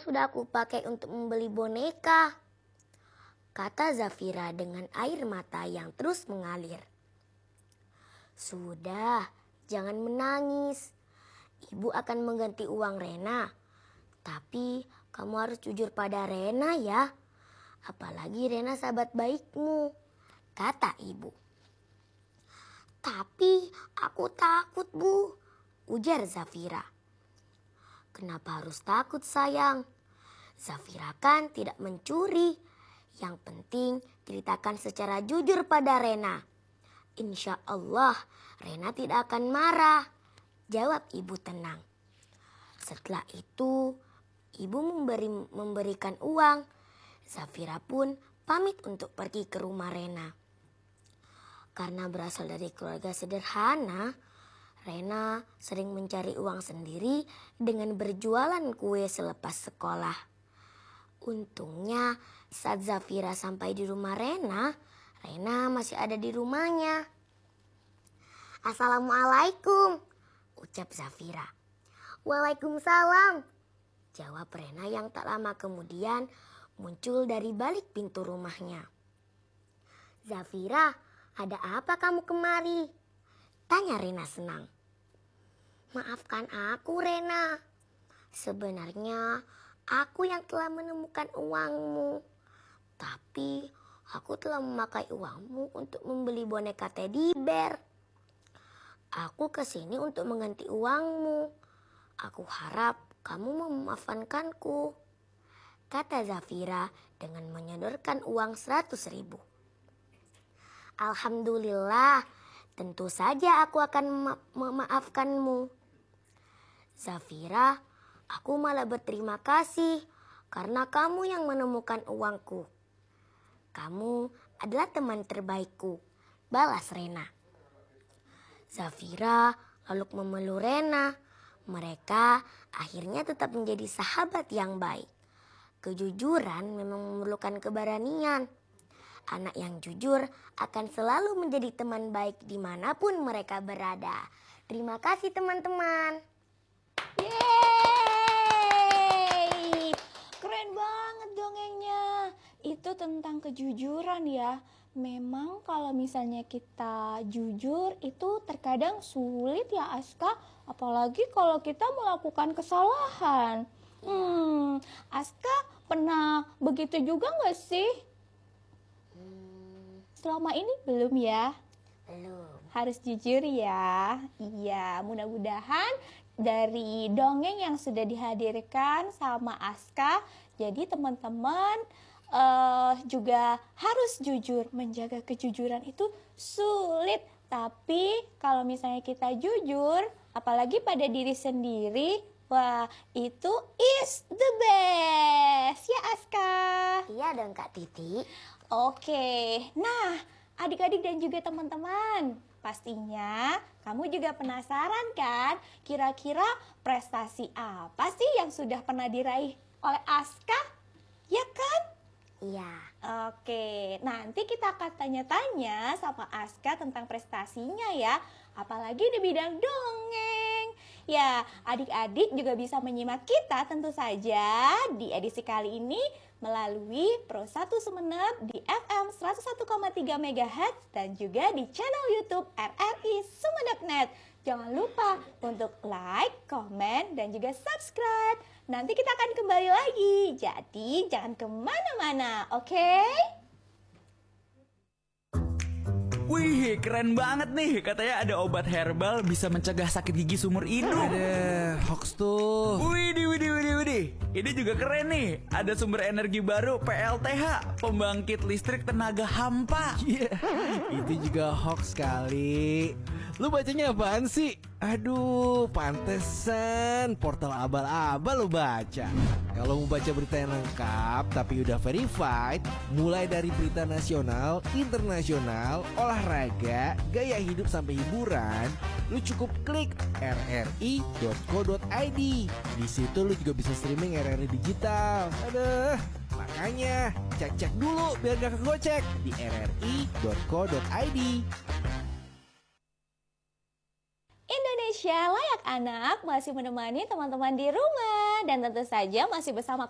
sudah aku pakai untuk membeli boneka, kata Zafira dengan air mata yang terus mengalir. Sudah, jangan menangis. Ibu akan mengganti uang Rena. Tapi kamu harus jujur pada Rena ya. Apalagi Rena sahabat baikmu, kata ibu. Tapi aku takut, Bu, ujar Zafira. Kenapa harus takut, sayang? Zafira kan tidak mencuri. Yang penting ceritakan secara jujur pada Rena. Insya Allah Rena tidak akan marah, jawab ibu tenang. Setelah itu ibu memberikan uang. Zafira pun pamit untuk pergi ke rumah Rena. Karena berasal dari keluarga sederhana, Rena sering mencari uang sendiri dengan berjualan kue selepas sekolah. Untungnya saat Zafira sampai di rumah Rena, Rena masih ada di rumahnya. Assalamualaikum, ucap Zafira. Waalaikumsalam, jawab Rena yang tak lama kemudian muncul dari balik pintu rumahnya. Zafira, ada apa kamu kemari? Tanya Rena senang. Maafkan aku, Rena. Sebenarnya aku yang telah menemukan uangmu. Tapi aku telah memakai uangmu untuk membeli boneka teddy bear. Aku kesini untuk mengganti uangmu. Aku harap kamu memaafkanku, kata Zafira dengan menyodorkan uang 100.000. Alhamdulillah, tentu saja aku akan memaafkanmu. Zafira, aku malah berterima kasih karena kamu yang menemukan uangku. Kamu adalah teman terbaikku, balas Rena. Zafira lalu memeluk Rena. Mereka akhirnya tetap menjadi sahabat yang baik. Kejujuran memang memerlukan keberanian. Anak yang jujur akan selalu menjadi teman baik dimanapun mereka berada. Terima kasih teman-teman. Yeay! Keren banget dongengnya. Itu tentang kejujuran ya. Memang kalau misalnya kita jujur itu terkadang sulit ya Aska. Apalagi kalau kita melakukan kesalahan. Aska pernah begitu juga gak sih? Selama ini belum ya? Belum. Harus jujur ya. Iya, mudah-mudahan dari dongeng yang sudah dihadirkan sama Aska, jadi teman-teman juga harus jujur. Menjaga kejujuran itu sulit, tapi kalau misalnya kita jujur, apalagi pada diri sendiri, wah itu is the best ya Aska. Iya dong Kak Titi. Oke, nah adik-adik dan juga teman-teman, pastinya kamu juga penasaran kan kira-kira prestasi apa sih yang sudah pernah diraih oleh Aska? Ya kan? Iya. Oke, nanti kita akan tanya-tanya sama Aska tentang prestasinya ya, apalagi di bidang dongeng. Ya, adik-adik juga bisa menyimak kita tentu saja di edisi kali ini melalui Pro 1 Sumeneb di FM 101,3 MHz dan juga di channel YouTube RRI Sumeneb.net. Jangan lupa untuk like, komen, dan juga subscribe. Nanti kita akan kembali lagi, jadi jangan kemana-mana, oke? Wih, keren banget nih. Katanya ada obat herbal bisa mencegah sakit gigi seumur hidup. Ada hoax tuh. Widih. Ini juga keren nih. Ada sumber energi baru PLTH, pembangkit listrik tenaga hampa. Iya, itu juga hoax kali. Lu bacanya apaan sih? Aduh, pantesan portal abal-abal lu baca. Kalau mau baca berita yang lengkap tapi udah verified, mulai dari berita nasional, internasional, olahraga, gaya hidup sampai hiburan, lu cukup klik rri.co.id. Di situ lu juga bisa streaming RRI digital. Aduh, makanya cek-cek dulu biar gak kegocek di rri.co.id. Indonesia Layak Anak masih menemani teman-teman di rumah dan tentu saja masih bersama